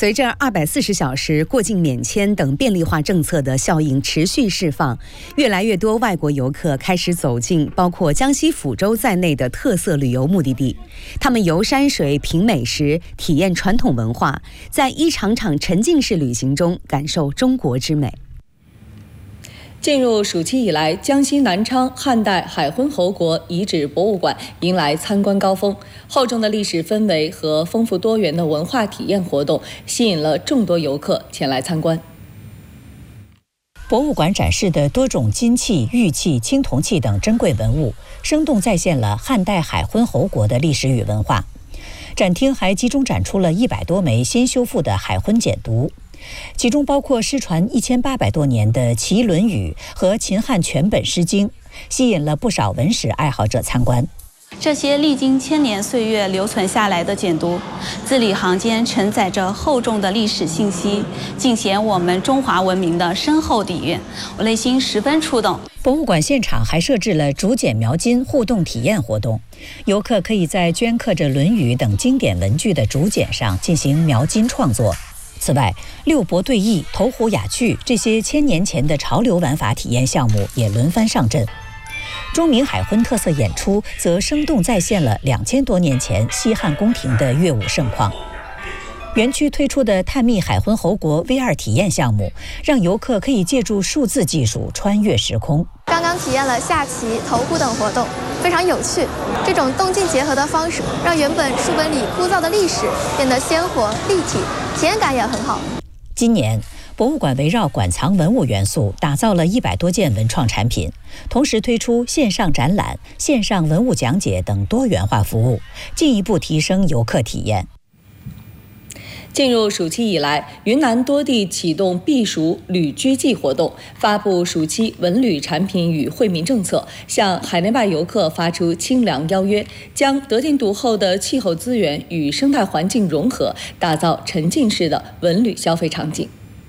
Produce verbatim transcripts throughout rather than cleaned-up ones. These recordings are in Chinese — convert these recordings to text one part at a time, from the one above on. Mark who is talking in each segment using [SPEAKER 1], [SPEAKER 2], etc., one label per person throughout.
[SPEAKER 1] 随着二百四十小时过境免签等便利化政策的效应持续释放，越来越多外国游客开始走进包括江西抚州在内的特色旅游目的地。他们游山水、品美食、体验传统文化，在一场场沉浸式旅行中感受中国之美。
[SPEAKER 2] 进入暑期以来，江西南昌汉代海昏侯国遗址博物馆迎来参观高峰，厚重的历史氛围和丰富多元的文化体验活动吸引了众多游客前来参观。
[SPEAKER 3] 博物馆展示的多种金器、玉器、青铜器等珍贵文物，生动再现了汉代海昏侯国的历史与文化。展厅还集中展出了一百多枚新修复的海昏简牍，其中包括失传一千八百多年的齐《论语》和秦汉全本《诗经》，吸引了不少文史爱好者参观。
[SPEAKER 4] 这些历经千年岁月留存下来的简牍，字里行间承载着厚重的历史信息，尽显我们中华文明的深厚底蕴，我内心十分触动。
[SPEAKER 3] 博物馆现场还设置了竹简描金互动体验活动，游客可以在镌刻着《论语》等经典文句的竹简上进行描金创作。此外，六博对弈、投壶雅趣这些千年前的潮流玩法体验项目也轮番上阵。钟鸣海昏特色演出则生动再现了两千多年前西汉宫廷的乐舞盛况。园区推出的探秘海昏侯国 V 二 体验项目，让游客可以借助数字技术穿越时空。
[SPEAKER 5] 刚刚体验了下棋、投壶等活动，非常有趣。这种动静结合的方式，让原本书本里枯燥的历史变得鲜活立体，体验感也很好。
[SPEAKER 3] 今年，博物馆围绕馆藏文物元素，打造了一百多件文创产品，同时推出线上展览、线上文物讲解等多元化服务，进一步提升游客体验。
[SPEAKER 2] 进入暑期以来，云南多地启动避暑旅居季活动，发布暑期文旅产品与惠民政策，向海内外游客发出清凉邀约，将得天独厚的气候资源与生态环境融合，打造沉浸式的文旅消费场景。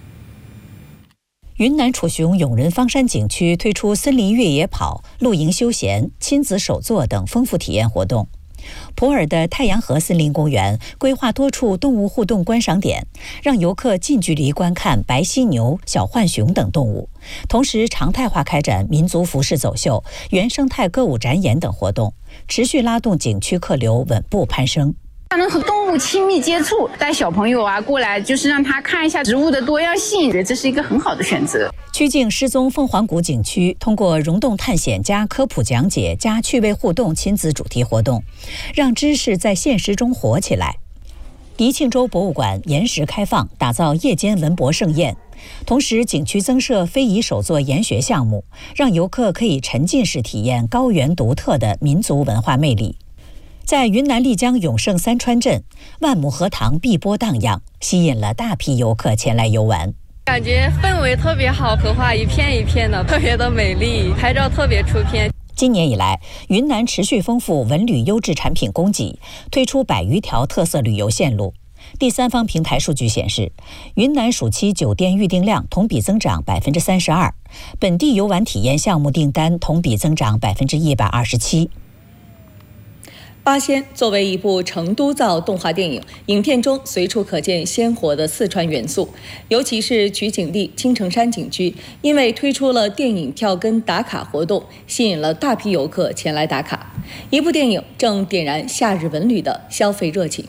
[SPEAKER 3] 云南楚雄永仁方山景区推出森林越野跑、露营休闲、亲子手作等丰富体验活动。普洱的太阳河森林公园规划多处动物互动观赏点，让游客近距离观看白犀牛、小浣熊等动物，同时常态化开展民族服饰走秀、原生态歌舞展演等活动，持续拉动景区客流稳步攀升。
[SPEAKER 6] 能和动物亲密接触，带小朋友啊过来，就是让他看一下植物的多样性，这是一个很好的选择。
[SPEAKER 3] 曲靖失踪凤凰谷景区通过溶洞探险加科普讲解加趣味互动亲子主题活动，让知识在现实中活起来。宜庆州博物馆延时开放，打造夜间文博盛宴，同时景区增设非遗手作研学项目，让游客可以沉浸式体验高原独特的民族文化魅力。在云南丽江永胜三川镇，万亩荷塘碧波荡漾，吸引了大批游客前来游玩。
[SPEAKER 7] 感觉氛围特别好，荷花一片一片的，特别的美丽，拍照特别出片。
[SPEAKER 3] 今年以来，云南持续丰富文旅优质产品供给，推出百余条特色旅游线路。第三方平台数据显示，云南暑期酒店预订量同比增长百分之三十二，本地游玩体验项目订单同比增长百分之一百二十七。
[SPEAKER 2] 八仙作为一部成都造动画电影，影片中随处可见鲜活的四川元素，尤其是取景地青城山景区，因为推出了电影票根打卡活动，吸引了大批游客前来打卡。一部电影正点燃夏日文旅的消费热情。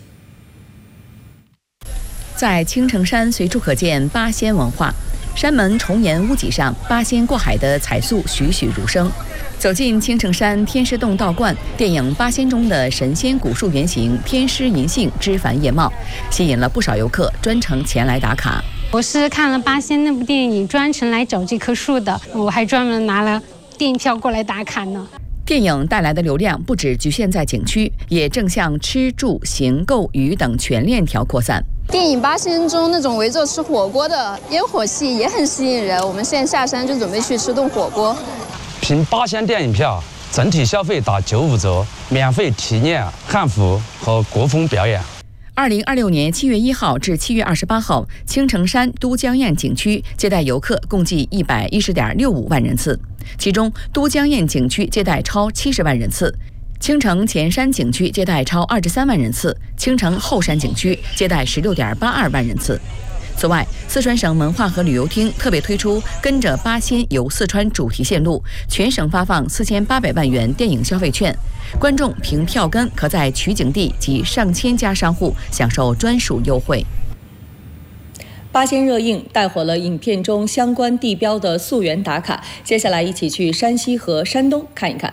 [SPEAKER 1] 在青城山随处可见八仙文化，山门重檐屋脊上八仙过海的彩塑栩栩如生。走进青城山天师洞道观，电影《八仙》中的神仙古树原型天师银杏枝繁叶茂，吸引了不少游客专程前来打卡。
[SPEAKER 8] 我是看了《八仙》那部电影，专程来找这棵树的，我还专门拿了电影票过来打卡呢。
[SPEAKER 1] 电影带来的流量不只局限在景区，也正向吃住行购娱等全链条扩散。
[SPEAKER 9] 电影《八仙》中那种围着吃火锅的烟火气也很吸引人，我们现在下山就准备去吃顿火锅。
[SPEAKER 10] 凭八仙电影票，整体消费打九五折，免费体验汉服和国风表演。
[SPEAKER 1] 二零二六年七月一号至七月二十八号，青城山都江堰景区接待游客共计一百一十点六五万人次，其中都江堰景区接待超七十万人次。
[SPEAKER 11] 青城前山景区接待超二十三万人次，青城后山景区接待十六点八二万人次。此外，四川省文化和旅游厅特别推出“跟着八仙游四川”主题线路，全省发放四千八百万元电影消费券，观众凭票根可在取景地及上千家商户享受专属优惠。
[SPEAKER 2] 八仙热映带火了影片中相关地标的溯源打卡，接下来一起去山西和山东看一看。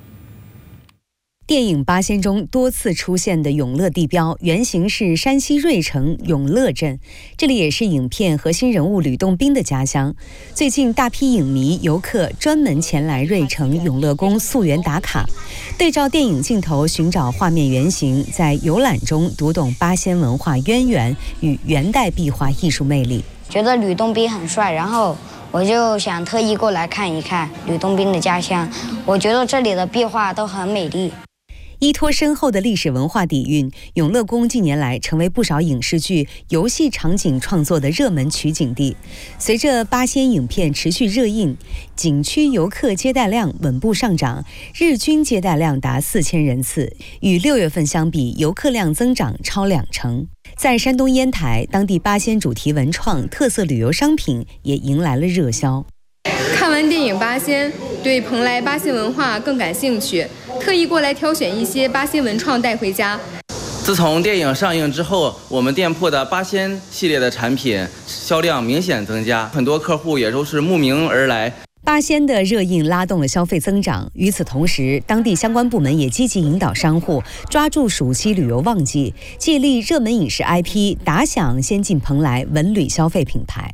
[SPEAKER 1] 电影《八仙》中多次出现的永乐地标，原型是山西芮城永乐镇，这里也是影片核心人物吕洞宾的家乡。最近，大批影迷、游客专门前来芮城永乐宫溯源打卡，对照电影镜头寻找画面原型，在游览中读懂八仙文化渊源与元代壁画艺术魅力。
[SPEAKER 12] 觉得吕洞宾很帅，然后我就想特意过来看一看吕洞宾的家乡。我觉得这里的壁画都很美丽。
[SPEAKER 1] 依托深厚的历史文化底蕴，永乐宫近年来成为不少影视剧、游戏场景创作的热门取景地。随着八仙影片持续热映，景区游客接待量稳步上涨，日均接待量达四千人次，与六月份相比，游客量增长超两成。在山东烟台，当地八仙主题文创特色旅游商品也迎来了热销。
[SPEAKER 13] 看完电影《八仙》，对蓬莱八仙文化更感兴趣，特意过来挑选一些八仙文创带回家。
[SPEAKER 14] 自从电影上映之后，我们店铺的八仙系列的产品销量明显增加，很多客户也都是慕名而来。
[SPEAKER 1] 八仙的热映拉动了消费增长，与此同时，当地相关部门也积极引导商户抓住暑期旅游旺季，借力热门影视 I P， 打响先进蓬莱文旅消费品牌。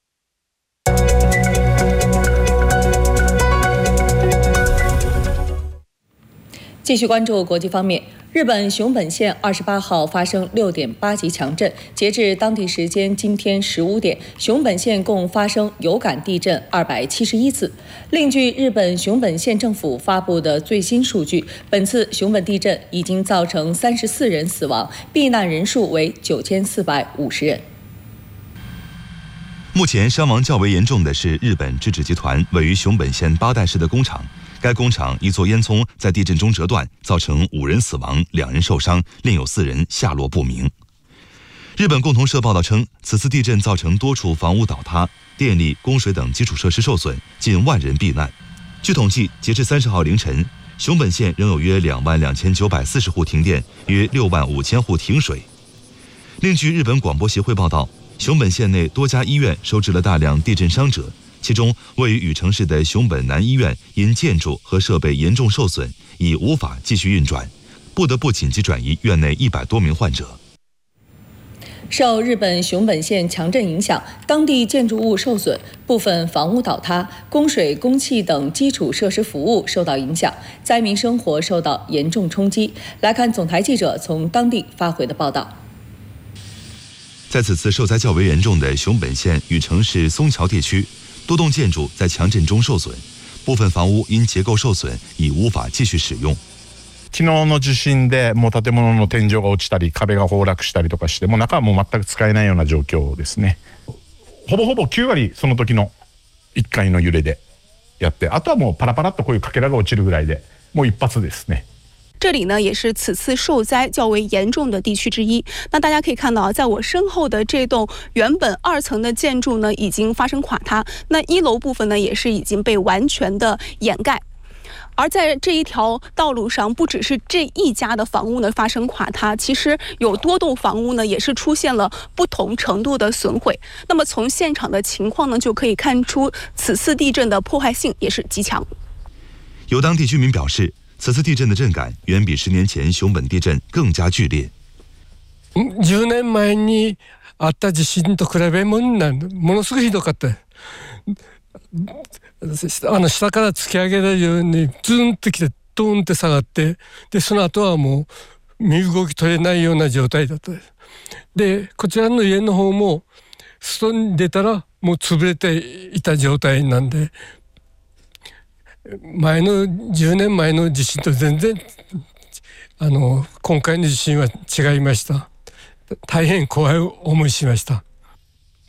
[SPEAKER 2] 继续关注国际方面，日本熊本县二十八号发生六点八级强震，截至当地时间今天十五点，熊本县共发生有感地震二百七十一次。另据日本熊本县政府发布的最新数据，本次熊本地震已经造成三十四人死亡，避难人数为九千四百五十人。
[SPEAKER 15] 目前伤亡较为严重的是日本制纸集团位于熊本县八代市的工厂。该工厂一座烟囱在地震中折断，造成五人死亡，两人受伤，另有四人下落不明。日本共同社报道称，此次地震造成多处房屋倒塌，电力、供水等基础设施受损，近万人避难。据统计，截至三十号凌晨，熊本县仍有约两万两千九百四十户停电，约六万五千户停水。另据日本广播协会报道，熊本县内多家医院收治了大量地震伤者。其中，位于羽城市的熊本南医院因建筑和设备严重受损，已无法继续运转，不得不紧急转移院内一百多名患者。
[SPEAKER 2] 受日本熊本县强震影响，当地建筑物受损，部分房屋倒塌，供水、供气等基础设施服务受到影响，灾民生活受到严重冲击。来看总台记者从当地发回的报道。
[SPEAKER 15] 在此次受灾较为严重的熊本县羽城市松桥地区，多栋建筑在强震中受损，部分房屋因结構受损已无法继续使用。
[SPEAKER 16] 昨日の地震でもう建物の天井が落ちたり壁が崩落したりとかして、もう中はもう全く使えないような状況ですね。ほぼほぼきゅうわりその時のいっかいの揺れでやって、あとはもうパラパラっとこういうかけらが落ちるぐらいで、もう一発ですね。
[SPEAKER 17] 这里呢也是此次受灾较为严重的地区之一。那大家可以看到，在我身后的这栋原本二层的建筑呢，已经发生垮塌。那一楼部分呢，也是已经被完全的掩盖。而在这一条道路上，不只是这一家的房屋呢发生垮塌，其实有多栋房屋呢也是出现了不同程度的损毁。那么从现场的情况呢，就可以看出此次地震的破坏性也是极强。
[SPEAKER 15] 有当地居民表示，此次地震的震感远比十年前熊本地震更加剧烈。
[SPEAKER 18] 十年前にあった地震と比べもものすごいひどかった。あの下から突き上げるようにズーンときてドーンって下がって、でその後はもう身動き取れないような状態だった。でこちらの家の方も外に出たらもう潰れていた状態なんで。前のじゅうねんまえの地震と全然あの今回の地震は違いました。大変怖い思いしました。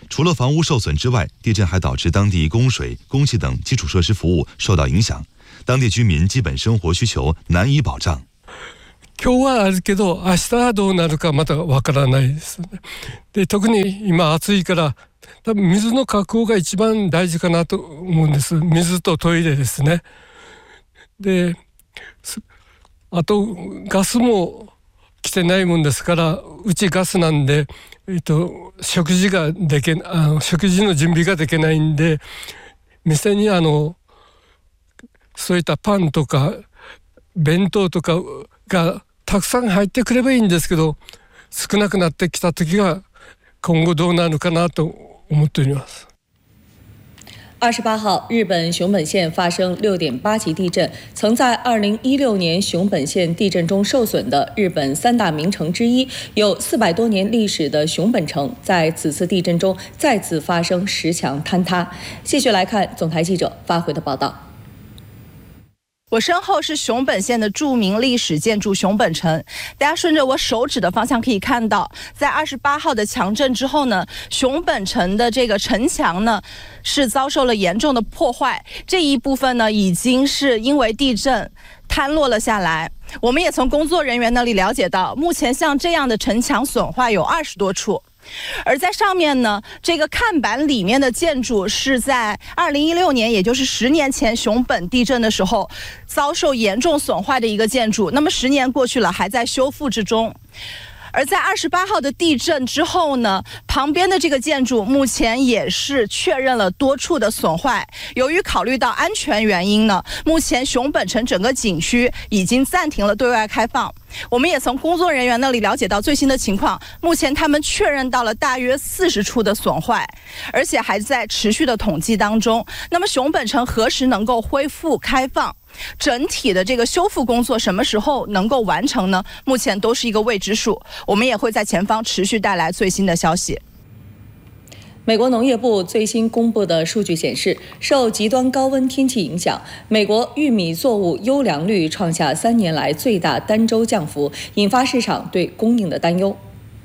[SPEAKER 15] 除了房屋受损之外，地震还导致当地供水、供气等基础设施服务受到影响，当地居民基本生活需求难以保障。
[SPEAKER 18] 今日はあるけど、明日はどうなるかまだわからないです。で、特に今暑いから、多分水の確保が一番大事かなと思うんです。水とトイレですね。で、あとガスも来てないもんですから、うちガスなんで、えっと食事ができあの食事の準備ができないんで、店にあのそういったパンとか弁当とかがたくさん入ってくればいいんですけど、少なくなってきた時が今後どうなるかなと思っております。
[SPEAKER 2] 二十八号，日本熊本县发生六点八级地震。曾在二零一六年熊本县地震中受损的日本三大名城之一，有四百多年历史的熊本城，在此次地震中再次发生石墙坍塌。继续来看总台记者发回的报道。
[SPEAKER 19] 我身后是熊本县的著名历史建筑熊本城，大家顺着我手指的方向可以看到，在二十八号的强震之后呢，熊本城的这个城墙呢是遭受了严重的破坏，这一部分呢已经是因为地震坍落了下来。我们也从工作人员那里了解到，目前像这样的城墙损坏有二十多处。而在上面呢，这个看板里面的建筑是在二零一六年，也就是十年前熊本地震的时候遭受严重损坏的一个建筑。那么十年过去了，还在修复之中。而在二十八号的地震之后呢，旁边的这个建筑目前也是确认了多处的损坏。由于考虑到安全原因呢，目前熊本城整个景区已经暂停了对外开放。我们也从工作人员那里了解到最新的情况，目前他们确认到了大约四十处的损坏，而且还在持续的统计当中。那么熊本城何时能够恢复开放？整体的这个修复工作什么时候能够完成呢？目前都是一个未知数，我们也会在前方持续带来最新的消息。
[SPEAKER 2] 美国农业部最新公布的数据显示，受极端高温天气影响，美国玉米作物优良率创下三年来最大单周降幅，引发市场对供应的担忧。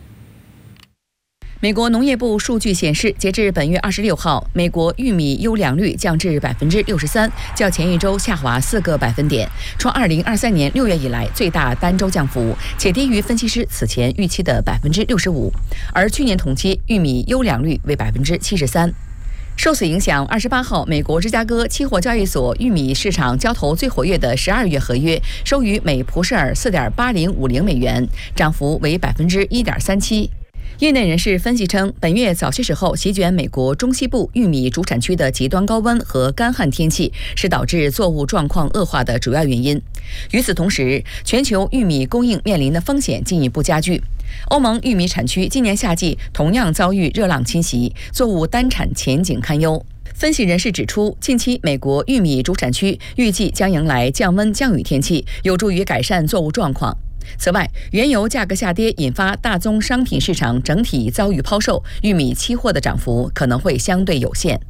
[SPEAKER 11] 美国农业部数据显示，截至本月二十六号，美国玉米优良率降至百分之六十三，较前一周下滑四个百分点，创二零二三年六月以来最大单周降幅，且低于分析师此前预期的百分之六十五。而去年同期玉米优良率为百分之七十三。受此影响，二十八号，美国芝加哥期货交易所玉米市场交投最活跃的十二月合约收于每普舍尔四点八零五零美元，涨幅为百分之一点三七。业内人士分析称，本月早些时候席卷美国中西部玉米主产区的极端高温和干旱天气，是导致作物状况恶化的主要原因。与此同时，全球玉米供应面临的风险进一步加剧。欧盟玉米产区今年夏季同样遭遇热浪侵袭，作物单产前景堪忧。分析人士指出，近期美国玉米主产区预计将迎来降温降雨天气，有助于改善作物状况。此外，原油价格下跌引发大宗商品市场整体遭遇抛售，玉米期货的涨幅可能会相对有限。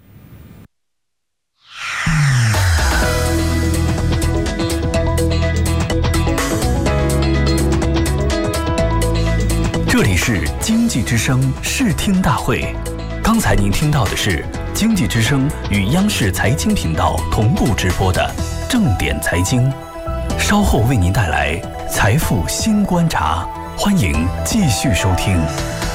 [SPEAKER 20] 这里是经济之声视听大会，刚才您听到的是经济之声与央视财经频道同步直播的正点财经，稍后为您带来财富新观察，欢迎继续收听。